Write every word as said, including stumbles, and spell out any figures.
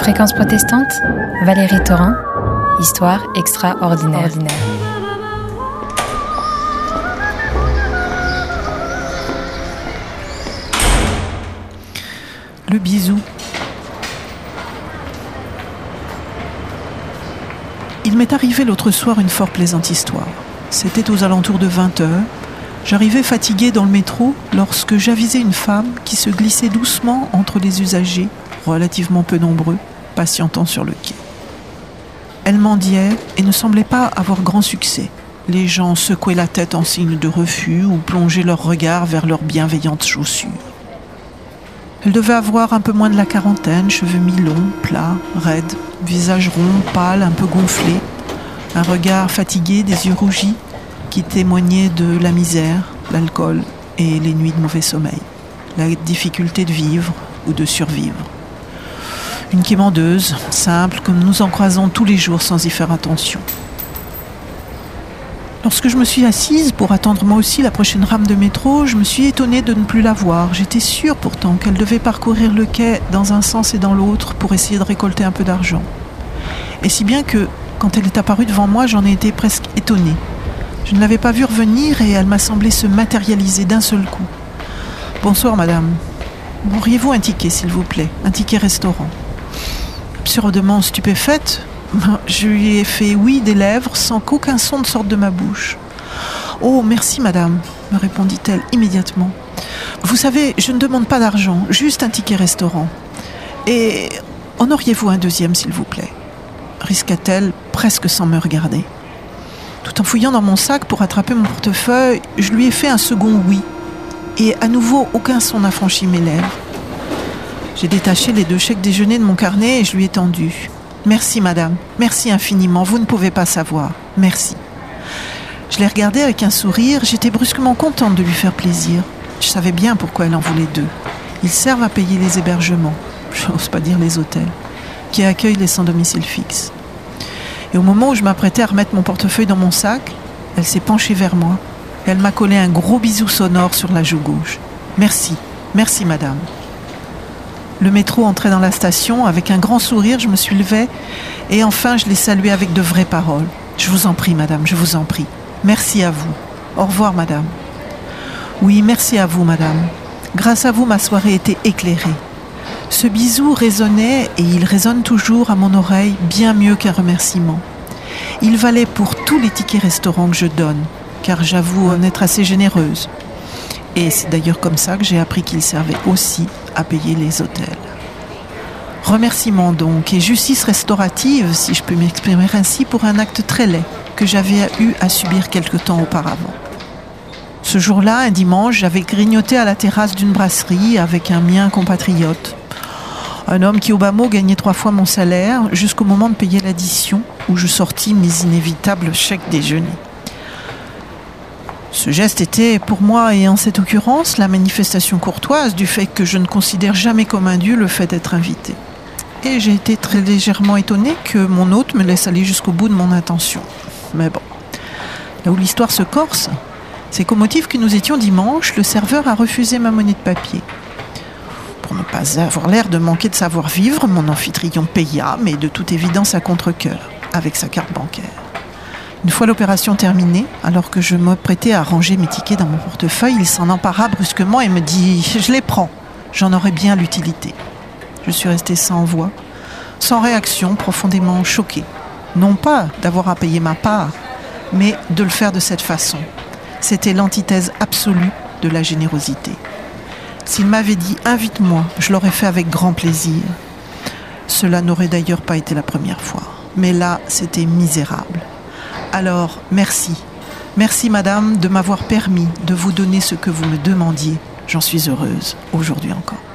Fréquence protestante, Valérie Thorin, Histoire extraordinaire. Ordinaire. Le bisou. Il m'est arrivé l'autre soir une fort plaisante histoire. C'était aux alentours de vingt heures. J'arrivais fatigué dans le métro lorsque j'avisai une femme qui se glissait doucement entre les usagers, relativement peu nombreux, patientant sur le quai. Elle mendiait et ne semblait pas avoir grand succès. Les gens secouaient la tête en signe de refus ou plongeaient leur regard vers leurs bienveillantes chaussures. Elle devait avoir un peu moins de la quarantaine, cheveux mi-longs, plats, raides, visage rond, pâle, un peu gonflé, un regard fatigué, des yeux rougis, qui témoignaient de la misère, l'alcool et les nuits de mauvais sommeil, la difficulté de vivre ou de survivre. Une quémandeuse, simple, comme nous en croisons tous les jours sans y faire attention. Lorsque je me suis assise pour attendre moi aussi la prochaine rame de métro, je me suis étonnée de ne plus la voir. J'étais sûre pourtant qu'elle devait parcourir le quai dans un sens et dans l'autre pour essayer de récolter un peu d'argent. Et si bien que, quand elle est apparue devant moi, j'en ai été presque étonnée. Je ne l'avais pas vue revenir et elle m'a semblé se matérialiser d'un seul coup. « Bonsoir, madame. Auriez-vous un ticket, s'il vous plaît? Un ticket restaurant ?» Absurdement stupéfaite, je lui ai fait oui des lèvres sans qu'aucun son ne sorte de ma bouche. « Oh, merci, madame, » me répondit-elle immédiatement. « Vous savez, je ne demande pas d'argent, juste un ticket restaurant. Et en auriez-vous un deuxième, s'il vous plaît ?» risqua-t-elle presque sans me regarder. Tout en fouillant dans mon sac pour attraper mon portefeuille, je lui ai fait un second oui. Et à nouveau, aucun son n'a franchi mes lèvres. J'ai détaché les deux chèques déjeuner de mon carnet et je lui ai tendu. « Merci, madame. Merci infiniment. Vous ne pouvez pas savoir. Merci. » Je l'ai regardée avec un sourire. J'étais brusquement contente de lui faire plaisir. Je savais bien pourquoi elle en voulait deux. Ils servent à payer les hébergements, je n'ose pas dire les hôtels, qui accueillent les sans-domicile fixe. Et au moment où je m'apprêtais à remettre mon portefeuille dans mon sac, elle s'est penchée vers moi et elle m'a collé un gros bisou sonore sur la joue gauche. « Merci. Merci, madame. » Le métro entrait dans la station. Avec un grand sourire, je me suis levée et enfin je l'ai saluée avec de vraies paroles. « Je vous en prie, madame, je vous en prie. Merci à vous. Au revoir, madame. »« Oui, merci à vous, madame. Grâce à vous, ma soirée était éclairée. » Ce bisou résonnait, et il résonne toujours à mon oreille, bien mieux qu'un remerciement. Il valait pour tous les tickets restaurants que je donne, car j'avoue en être assez généreuse. Et c'est d'ailleurs comme ça que j'ai appris qu'il servait aussi à payer les hôtels. Remerciements donc, et justice restaurative, si je peux m'exprimer ainsi, pour un acte très laid que j'avais eu à subir quelque temps auparavant. Ce jour-là, un dimanche, j'avais grignoté à la terrasse d'une brasserie avec un mien compatriote. Un homme qui, au bas mot, gagnait trois fois mon salaire, jusqu'au moment de payer l'addition, où je sortis mes inévitables chèques déjeuner. Ce geste était, pour moi, et en cette occurrence, la manifestation courtoise du fait que je ne considère jamais comme un dû le fait d'être invité. Et j'ai été très légèrement étonnée que mon hôte me laisse aller jusqu'au bout de mon intention. Mais bon, là où l'histoire se corse, c'est qu'au motif que nous étions dimanche, le serveur a refusé ma monnaie de papier. Pour ne pas avoir l'air de manquer de savoir-vivre, mon amphitryon paya, mais de toute évidence à contre-cœur, avec sa carte bancaire. Une fois l'opération terminée, alors que je m'apprêtais à ranger mes tickets dans mon portefeuille, il s'en empara brusquement et me dit « Je les prends, j'en aurai bien l'utilité. » Je suis restée sans voix, sans réaction, profondément choquée. Non pas d'avoir à payer ma part, mais de le faire de cette façon. C'était l'antithèse absolue de la générosité. S'il m'avait dit « invite-moi », je l'aurais fait avec grand plaisir. Cela n'aurait d'ailleurs pas été la première fois. Mais là, c'était misérable. Alors, merci. Merci, madame, de m'avoir permis de vous donner ce que vous me demandiez. J'en suis heureuse, aujourd'hui encore.